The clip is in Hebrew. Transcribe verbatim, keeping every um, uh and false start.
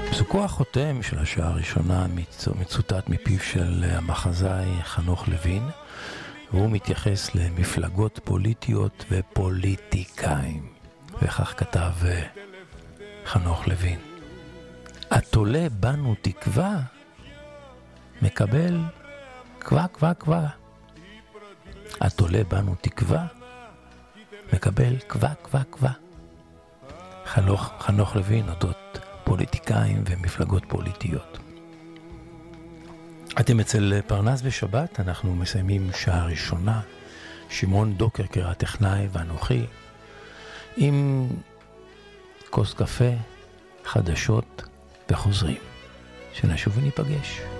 פסוקו החותם של השעה הראשונה מצוטט מפיו של המחזאי חנוך לוין, והוא מתייחס למפלגות פוליטיות ופוליטיקאים, וכך כתב חנוך לוין: התולה בנו תקווה מקבל קווה קווה קווה. התולה בנו תקווה מקבל קווה קווה קווה. חנוך, חנוך לוין אודות פוליטיקאים ומפלגות פוליטיות. אתם אצל פרנס בשבת, אנחנו מסיימים שעה ראשונה, שמעון דוקרקר הטכנאי ואנוכי, עם כוס קפה, חדשות וחוזרים. שנשוב וניפגש.